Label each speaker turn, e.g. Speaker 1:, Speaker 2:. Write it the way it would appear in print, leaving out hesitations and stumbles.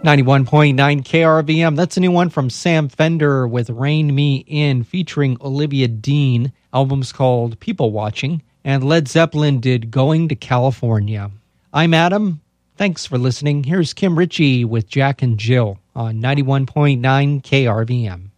Speaker 1: 91.9 KRVM. That's a new one from Sam Fender with Rein Me In featuring Olivia Dean. Album's called People Watching. And Led Zeppelin did Going to California. I'm Adam. Thanks for listening. Here's Kim Ritchie with Jack and Jill on 91.9 KRVM.